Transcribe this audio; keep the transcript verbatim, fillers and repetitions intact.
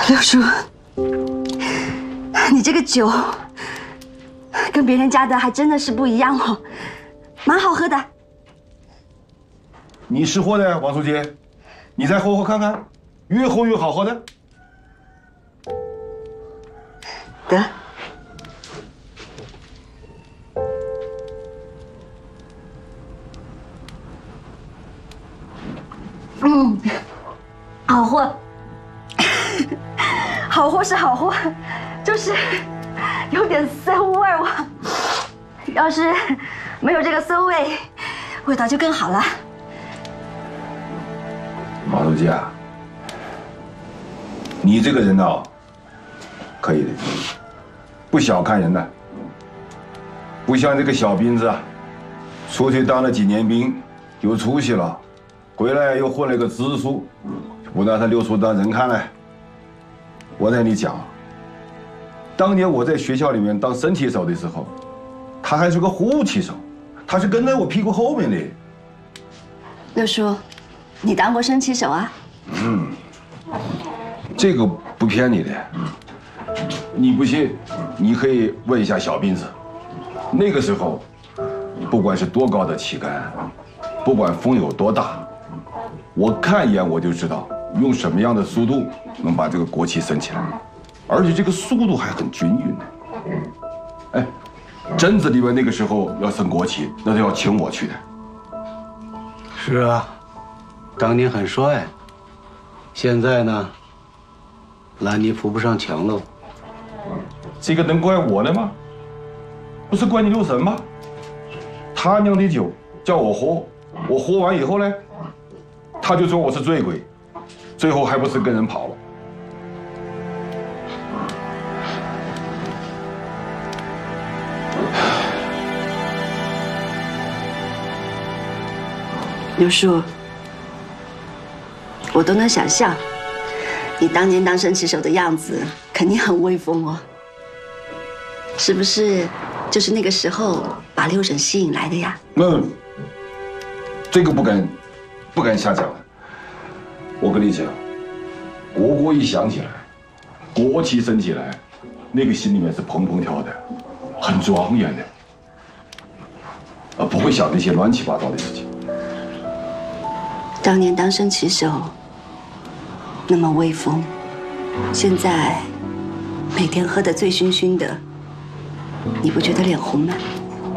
六叔，你这个酒跟别人家的还真的是不一样哦，蛮好喝的。 你识货的王书记，你再喝喝看看，越喝越好喝的。 得。 嗯，好货，好货是好货，就是有点馊味儿。我要是没有这个馊味，味道就更好了。 王书记啊，你这个人呢、哦，可以的，不小看人呢，不像这个小兵子啊，出去当了几年兵，有出息了。 回来又混了个支书，不拿他六叔当人看了。我跟你讲，当年我在学校里面当升旗手的时候，他还是个护旗手，他是跟在我屁股后面的。 六叔，你当过升旗手啊？ 嗯，这个不骗你的。你不信，你可以问一下小斌子。那个时候，不管是多高的旗杆，不管风有多大。 我看一眼我就知道用什么样的速度能把这个国旗升起来，而且这个速度还很均匀的。哎，镇子里面那个时候要升国旗，那都要请我去的。 是啊，当年很帅，现在呢，烂泥扶不上墙喽。 这个能怪我呢吗？不是怪你六婶吗？他酿的酒叫我喝，我喝完以后呢？ 他就说我是醉鬼，最后还不是跟人跑了。 刘叔，我都能想象，你当年当升旗手的样子，肯定很威风哦。是不是就是那个时候把六婶吸引来的呀？ 嗯，这个不敢。 不敢瞎讲，我跟你讲，国歌一响起来，国旗升起来，那个心里面是砰砰跳的，很庄严的，啊，不会想那些乱七八糟的事情。 当年当升旗手那么威风，现在每天喝得醉醺醺的，你不觉得脸红吗？